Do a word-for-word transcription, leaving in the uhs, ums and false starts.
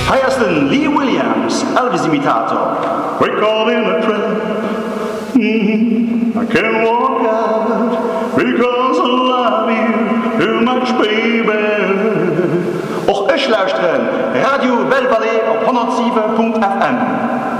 Hyacinth Lee Williams, Elvis-imitator. We caught in a trap. Mm-hmm. I can't walk out because I love you too much, baby. Och ich luisteren Radio Bellevalley op honderdzeven punt f m.